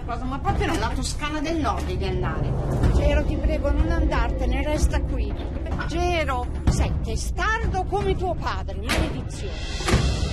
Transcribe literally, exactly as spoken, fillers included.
cosa, ma proprio nella Toscana del Nord devi andare. Gero, ti prego, non andartene, resta qui. Gero, sei testardo come tuo padre, maledizione.